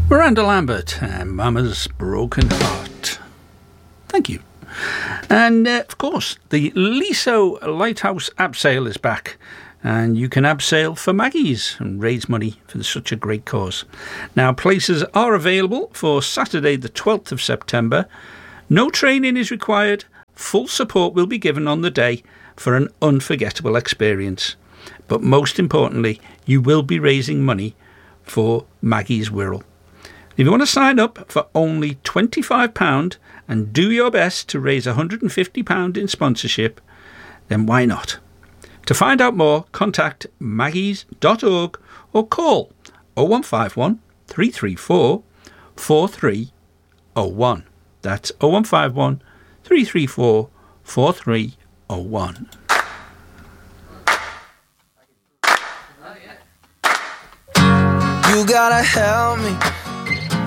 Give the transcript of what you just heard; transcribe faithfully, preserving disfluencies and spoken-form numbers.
Miranda Lambert and Mama's Broken Heart. Thank you. And uh, of course, the Liso Lighthouse Abseil is back, and you can abseil for Maggie's and raise money for such a great cause. Now, places are available for Saturday the twelfth of September. No training is required. Full support will be given on the day for an unforgettable experience. But most importantly, you will be raising money for Maggie's Wirral. If you want to sign up for only twenty-five pounds and do your best to raise one hundred fifty pounds in sponsorship, then why not? To find out more, contact maggies dot org or call oh one five one, three three four, four three oh one. That's oh one five one, three three four, four three oh one. You gotta help me